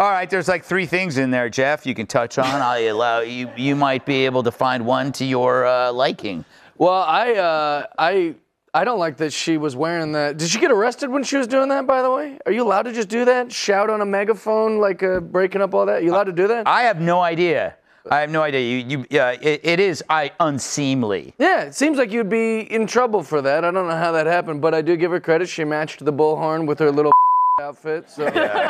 All right, there's like 3 things in there, Jeff, you can touch on. I'll allow you. You might be able to find one to your liking. Well, I don't like that she was wearing that. Did she get arrested when she was doing that, by the way? Are you allowed to just do that? Shout on a megaphone, like breaking up all that? Are you allowed to do that? I have no idea. I have no idea. It is unseemly. Yeah, it seems like you'd be in trouble for that. I don't know how that happened, but I do give her credit. She matched the bullhorn with her little outfit. So.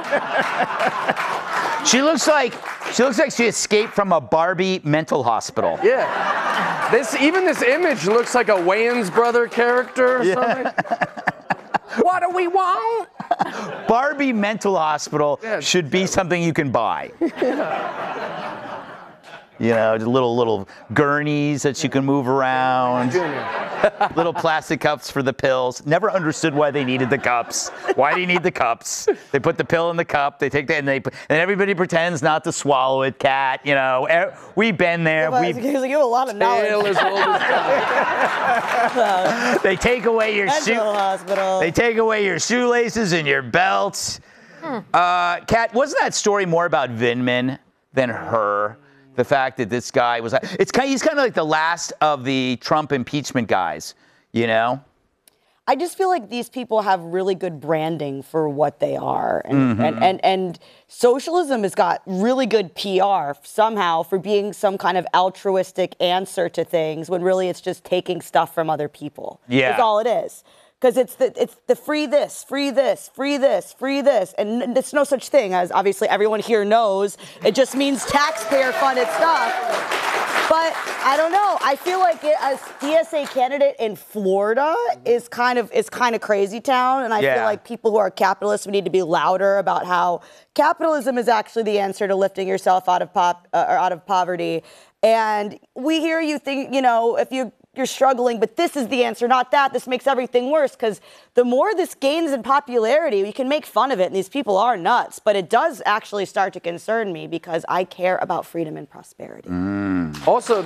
Yeah. She looks like she escaped from a Barbie mental hospital. Yeah. Even this image looks like a Wayans brother character or something. What do we want? Barbie mental hospital should be something you can buy. Yeah. You know, little gurneys that you can move around. Little plastic cups for the pills. Never understood why they needed the cups. Why do you need the cups? They put the pill in the cup. They take that and and everybody pretends not to swallow it. Cat, you know, we've been there. You have a lot of knowledge. They take away your They take away your shoelaces and your belts. Kat, wasn't that story more about Vindman than her? The fact that this guy was, he's kind of like the last of the Trump impeachment guys, you know? I just feel like these people have really good branding for what they are. And socialism has got really good PR somehow for being some kind of altruistic answer to things when really it's just taking stuff from other people. Yeah. That's all it is. Because it's the free this, free this, free this, free this. And it's no such thing, as obviously everyone here knows. It just means taxpayer-funded stuff. But I don't know. I feel like a DSA candidate in Florida is kind of crazy town. And I feel like people who are capitalists, we need to be louder about how capitalism is actually the answer to lifting yourself out of poverty. And we hear you think, you know, if you're struggling, but this is the answer, not that. This makes everything worse, because the more this gains in popularity, we can make fun of it, and these people are nuts, but it does actually start to concern me because I care about freedom and prosperity. Also,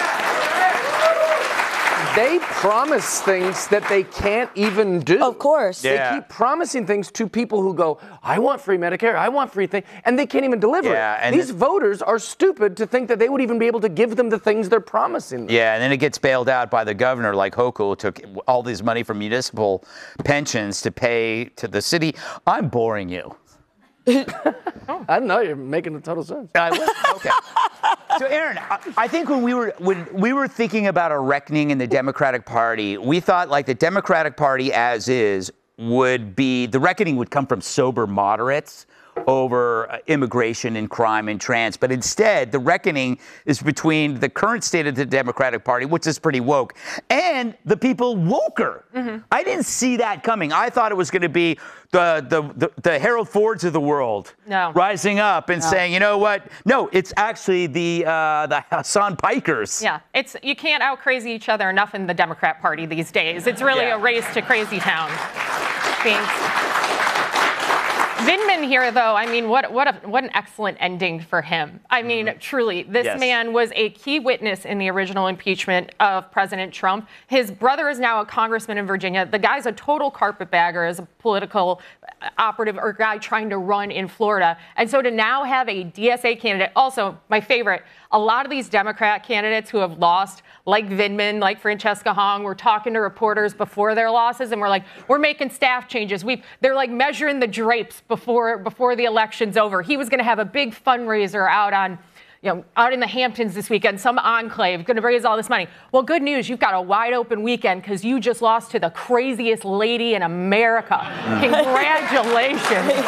they promise things that they can't even do. Of course. They keep promising things to people who go, I want free Medicare, I want free thing, and they can't even deliver it. And these voters are stupid to think that they would even be able to give them the things they're promising them. Yeah, and then it gets bailed out by the governor, like Hochul, who took all this money from municipal pensions to pay to the city. I'm boring you. I don't know. You're making a total sense. Okay. So, Aaron, I think when we were thinking about a reckoning in the Democratic Party, we thought like the Democratic Party as is would be, the reckoning would come from sober moderates over immigration and crime and trans. But instead, the reckoning is between the current state of the Democratic Party, which is pretty woke, and the people woker. I didn't see that coming. I thought it was going to be the Harold Fords of the world rising up and saying, you know what? No, it's actually the Hassan Pikers. Yeah, you can't out-crazy each other enough in the Democrat Party these days. It's really a race to crazy town. Thanks. Vindman here, though, I mean, what an excellent ending for him. I mean, truly, this man was a key witness in the original impeachment of President Trump. His brother is now a congressman in Virginia. The guy's a total carpetbagger as a political operative or guy trying to run in Florida. And so to now have a DSA candidate, also my favorite, a lot of these Democrat candidates who have lost, like Vindman, like Francesca Hong, were talking to reporters before their losses and we're like, we're making staff changes. They're like measuring the drapes before the election's over. He was going to have a big fundraiser out in the Hamptons this weekend, some enclave, going to raise all this money. Well, good news, you've got a wide open weekend because you just lost to the craziest lady in America. Congratulations.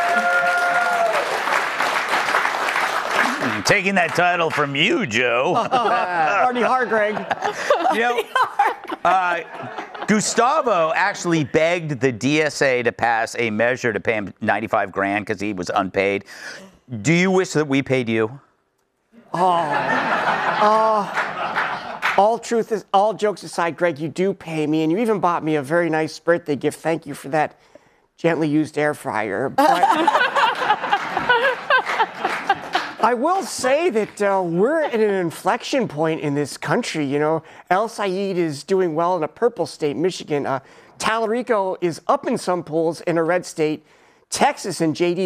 Taking that title from you, Joe. Arnie Hargreg. You know, Gustavo actually begged the DSA to pass a measure to pay him $95,000 because he was unpaid. Do you wish that we paid you? All jokes aside, Greg, you do pay me, and you even bought me a very nice birthday gift. Thank you for that gently used air fryer. But I will say that we're at an inflection point in this country. You know, El Sayed is doing well in a purple state, Michigan. Talarico is up in some polls in a red state. Texas and J.D.